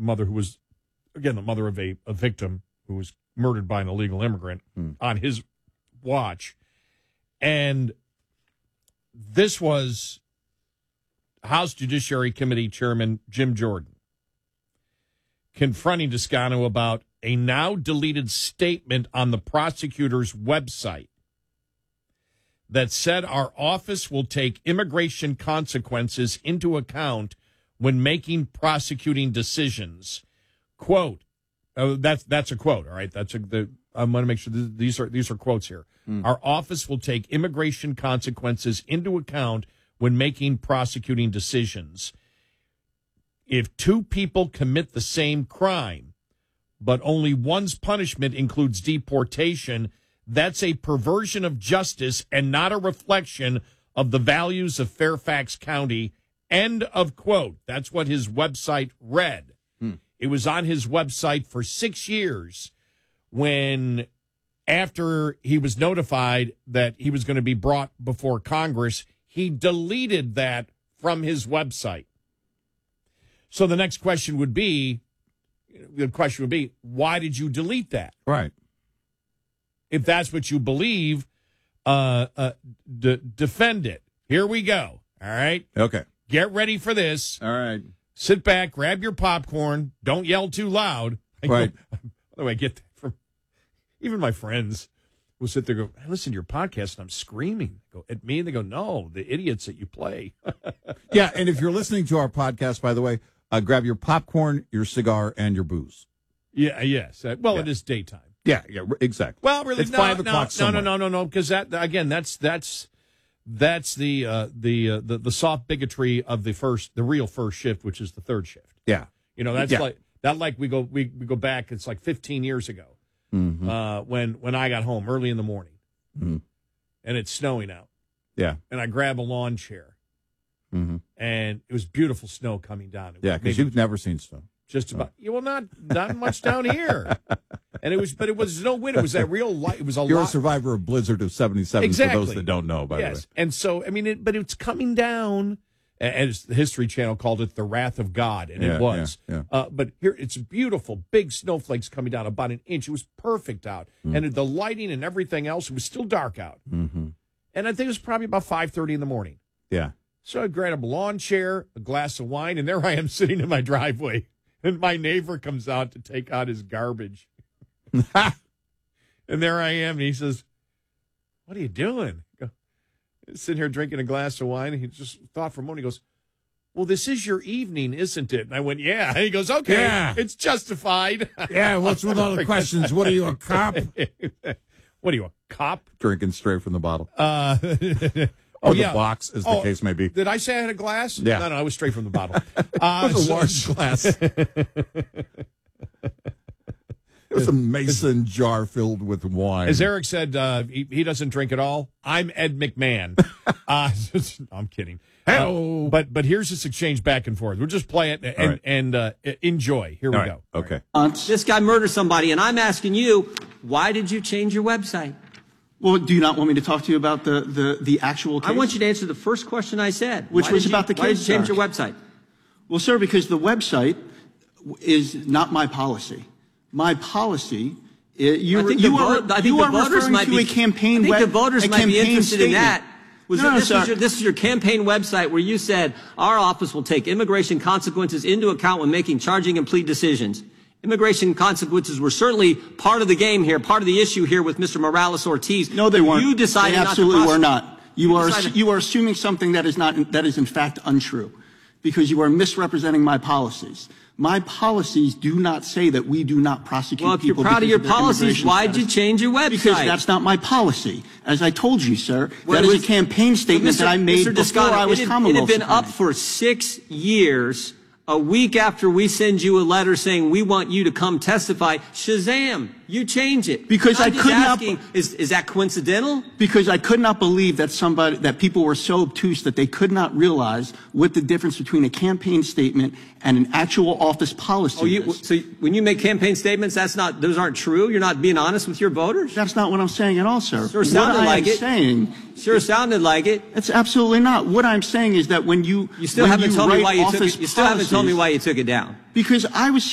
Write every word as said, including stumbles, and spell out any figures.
mother who was, again, the mother of a, a victim who was murdered by an illegal immigrant hmm. on his watch. And this was House Judiciary Committee Chairman Jim Jordan confronting Toscano about a now-deleted statement on the prosecutor's website that said our office will take immigration consequences into account when making prosecuting decisions. Quote, oh, that's that's a quote, all right? That's a, the, I'm going to make sure th- these are these are quotes here. Mm. Our office will take immigration consequences into account when making prosecuting decisions. If two people commit the same crime, but only one's punishment includes deportation, that's a perversion of justice and not a reflection of the values of Fairfax County. End of quote. That's what his website read. Hmm. It was on his website for six years when, after he was notified that he was going to be brought before Congress, he deleted that from his website. So the next question would be, the question would be, why did you delete that? Right. If that's what you believe, uh, uh, d- defend it. Here we go. All right? Okay. Get ready for this. All right. Sit back, grab your popcorn. Don't yell too loud. I right. Go, by the way, I get that from even my friends will sit there and go, I listen to your podcast and I'm screaming. They go at me and they go, no, the idiots that you play. Yeah, and if you're listening to our podcast, by the way, uh, grab your popcorn, your cigar, and your booze. Yeah, yes. Uh, well, yeah. it is daytime. Yeah, yeah, exactly. Well, really, it's no, five no, o'clock. No, no, no, no, no, because that again, that's that's that's the uh, the, uh, the the soft bigotry of the first, the real first shift, which is the third shift. Yeah, you know, that's yeah. like that. Like we go, we, we go back. It's like fifteen years ago mm-hmm. uh, when when I got home early in the morning, mm-hmm. and it's snowing out. Yeah, and I grab a lawn chair, mm-hmm. and it was beautiful snow coming down. It yeah, because you've never seen snow. Just about. Oh. Well, not not much down here. And it was, but it was no wind. It was that real light. It was a You're lot. a survivor of Blizzard of seventy-seven, exactly. for those that don't know, by yes. the way. And so, I mean, it, but it's coming down, as the History Channel called it, the wrath of God, and yeah, it was. Yeah, yeah. Uh, but here, it's beautiful, big snowflakes coming down, about an inch. It was perfect out. Mm. And the lighting and everything else, it was still dark out. Mm-hmm. And I think it was probably about five thirty in the morning. Yeah. So I grabbed a lawn chair, a glass of wine, and there I am sitting in my driveway. And my neighbor comes out to take out his garbage. And there I am, and he says, what are you doing? I go, sitting here drinking a glass of wine, and he just thought for a moment, he goes, well, this is your evening, isn't it? And I went, yeah. And he goes, okay, yeah. It's justified. Yeah, what's with all the questions? What are you, a cop? What are you, a cop? Drinking straight from the bottle. Uh, or oh, the yeah. box, as the oh, case may be. Did I say I had a glass? Yeah. No, no, I was straight from the bottle. Uh, it was a so, large glass. It was a mason jar filled with wine. As Eric said, uh, he, he doesn't drink at all. I'm Ed McMahon. uh, I'm kidding. Uh, but but here's this exchange back and forth. We'll just play it and, right. and uh, enjoy. Here all we right. go. Okay. Right. This guy murdered somebody, and I'm asking you, why did you change your website? Well, do you not want me to talk to you about the, the, the actual case? I want you to answer the first question I said. Which why was you, about the case, Why did you change sir? your website? Well, sir, because the website is not my policy. My policy, is, you, I think you the, are, I think you the are voters referring might to be, a campaign I think web, the voters a might be interested statement. in that. Was no, it, no, this, sir. was your, this is your campaign website where you said, our office will take immigration consequences into account when making charging and plea decisions. Immigration consequences were certainly part of the game here, part of the issue here with Mister Morales-Ortiz. No, they weren't. You decided they absolutely not to were not. You, you are decided- you are assuming something that is not that is in fact untrue, because you are misrepresenting my policies. My policies do not say that we do not prosecute well, if you're people. proud of your of their policies, why did you change your website? Because that's not my policy. As I told you, sir, well, that is was, a campaign statement Mister that I made Mister before Descano, I was it had, Commonwealth It had been Attorney. up for six years. A week after we send you a letter saying we want you to come testify, Shazam, you change it. Because I'm I just could not- asking, is, is that coincidental? Because I could not believe that somebody, that people were so obtuse that they could not realize what the difference between a campaign statement and an actual office policy Oh, you, is. so when you make campaign statements, that's not, those aren't true? You're not being honest with your voters? That's not what I'm saying at all, sir. Sure sounded what I like am it. saying, Sure sounded like it. it's absolutely not. What I'm saying is that when you You still when haven't you told me write why you took office it. You still haven't told me policies- why you took it down. Because I was